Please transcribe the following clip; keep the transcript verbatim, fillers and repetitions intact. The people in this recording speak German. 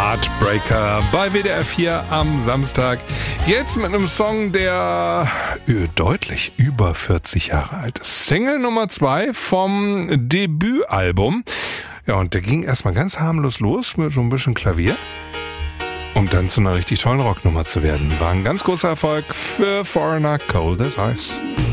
Heartbreaker bei W D R vier am Samstag. Jetzt mit einem Song, der äh, deutlich über vierzig Jahre alt ist. Single Nummer zwei vom Debütalbum. Ja, und der ging erstmal ganz harmlos los mit so ein bisschen Klavier, um dann zu einer richtig tollen Rocknummer zu werden. War ein ganz großer Erfolg für Foreigner, Cold as Ice.